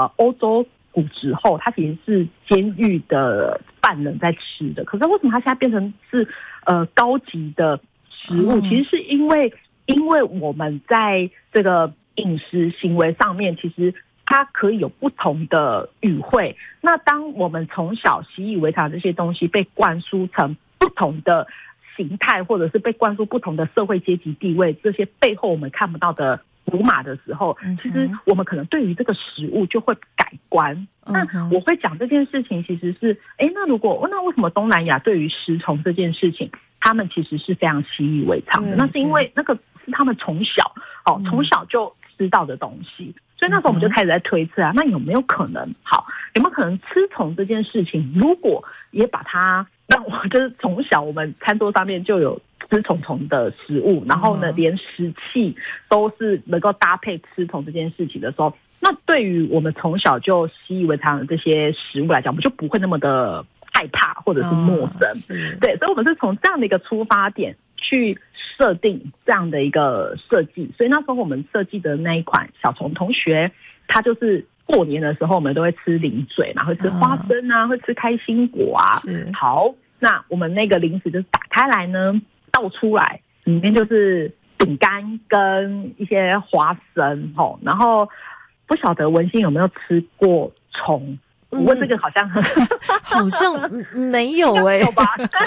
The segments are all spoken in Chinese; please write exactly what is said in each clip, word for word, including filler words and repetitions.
呃欧洲古时候它其实是监狱的犯人在吃的，可是为什么它现在变成是呃高级的食物？其实是因为因为我们在这个饮食行为上面，其实它可以有不同的语汇。那当我们从小习以为常这些东西被灌输成不同的形态，或者是被灌输不同的社会阶级地位，这些背后我们看不到的符码的时候，其实我们可能对于这个食物就会改观。那我会讲这件事情其实是，哎，那如果那为什么东南亚对于食虫这件事情，他们其实是非常习以为常的？那是因为那个是他们从小哦从小就知道的东西。所以那时候我们就开始在推测啊，那有没有可能，好，有没有可能吃虫这件事情，如果也把它让我就是从小我们餐桌上面就有吃虫虫的食物，然后呢，连食器都是能够搭配吃虫这件事情的时候，那对于我们从小就习以为常的这些食物来讲，我们就不会那么的害怕或者是陌生。哦、对，所以我们是从这样的一个出发点去设定这样的一个设计，所以那时候我们设计的那一款小虫同学，他就是过年的时候我们都会吃零嘴嘛，会吃花生啊，会吃开心果啊。好，那我们那个零食就是打开来呢，倒出来里面就是饼干跟一些花生哦，然后不晓得文心有没有吃过虫？不过这个好像、嗯、 好像没有哎、欸， 有吧？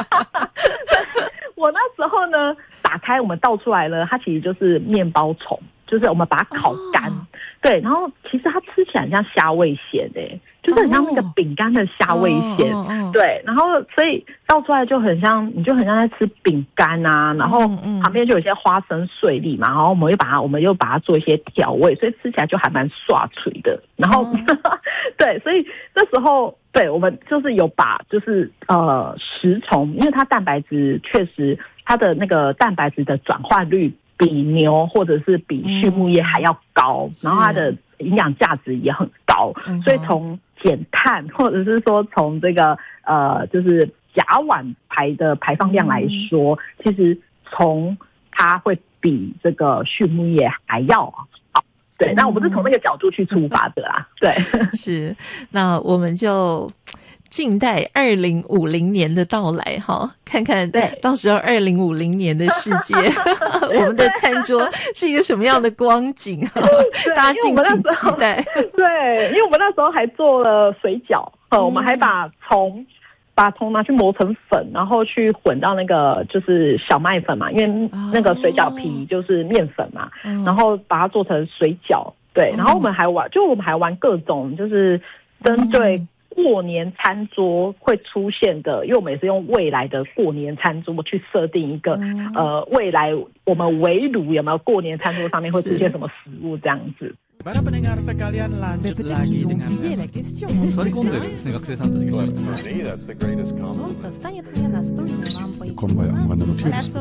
我那时候呢，打开我们倒出来了，它其实就是面包虫，就是我们把它烤干，哦、对，然后其实它吃起来很像虾味鲜诶、欸，就是很像那个饼干的虾味鲜，哦哦、对，然后所以倒出来就很像，你就很像在吃饼干啊，然后旁边就有一些花生碎粒嘛，然后我们又把它，我们又把它做一些调味，所以吃起来就还蛮刷脆的，然后、哦、对，所以那时候。对，我们就是有把就是呃食虫，因为它蛋白质确实它的那个蛋白质的转换率比牛或者是比畜牧业还要高，嗯、然后它的营养价值也很高，嗯、所以从减碳或者是说从这个呃就是甲烷排的排放量来说，嗯、其实虫它会比这个畜牧业还要好。对，那我们是从那个角度去出发的啦。对， 是，那我们就静待二零五零年的到来哈，看看到时候二零五零年的世界，我们的餐桌是一个什么样的光景啊？大家敬请期待。 对，因为我们那时候还做了水饺，呃、嗯，我们还把虫。把虫拿去磨成粉，然后去混到那个就是小麦粉嘛，因为那个水饺皮就是面粉嘛，哦、然后把它做成水饺。对，然后我们还玩，就我们还玩各种就是针对过年餐桌会出现的，因为我们也是用未来的过年餐桌去设定一个、嗯、呃未来我们围炉有没有过年餐桌上面会出现什么食物这样子。Para pendengar sekalian lanjut lagi dengan Sorry Kondeですね、学生さんたちが一緒に。For me, that's the greatest compliment.